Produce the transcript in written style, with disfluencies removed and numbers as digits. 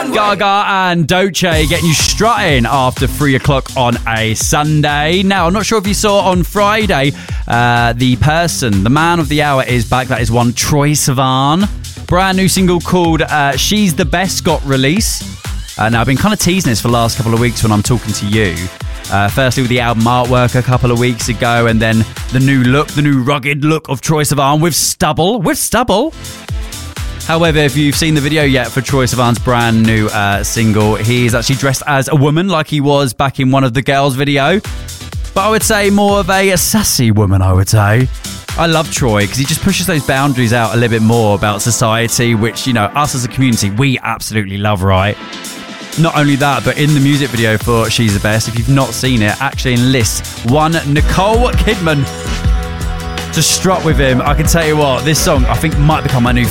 Gaga and Doce getting you strutting after 3 o'clock on a Sunday. Now, I'm not sure if you saw on Friday, the man of the hour is back. That is one Troye Sivan. Brand new single called She's the Best got released. Now, I've been kind of teasing this for the last couple of weeks when I'm talking to you. Firstly with the album artwork a couple of weeks ago, and then the new rugged look of Troye Sivan with stubble. However, if you've seen the video yet for Troye Sivan's brand new single, he's actually dressed as a woman like he was back in one of the girls' video. But I would say more of a sassy woman, I would say. I love Troye because he just pushes those boundaries out a little bit more about society, which, you know, us as a community, we absolutely love, right? Not only that, but in the music video for She's the Best, if you've not seen it, actually enlists one Nicole Kidman to strut with him. I can tell you what, this song I think might become my new